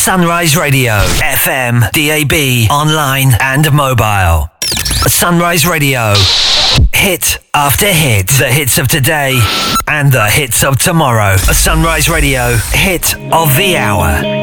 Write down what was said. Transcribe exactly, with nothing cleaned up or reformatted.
Sunrise Radio, F M, D A B, online and mobile. Sunrise Radio, hit after hit. The hits of today and the hits of tomorrow. Sunrise Radio, hit of the hour.